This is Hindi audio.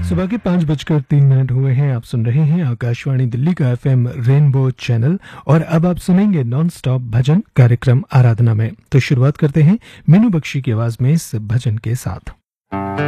सुबह के 5:03 हुए हैं। आप सुन रहे हैं आकाशवाणी दिल्ली का एफएम रेनबो चैनल और अब आप सुनेंगे नॉन स्टॉप भजन कार्यक्रम आराधना में। तो शुरुआत करते हैं मीनू बख्शी की आवाज में इस भजन के साथ।